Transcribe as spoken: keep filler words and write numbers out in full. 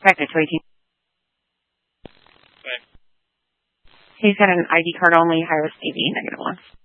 Expected to eighteen. Okay. He's got an I D card only, high risk A B, negative one.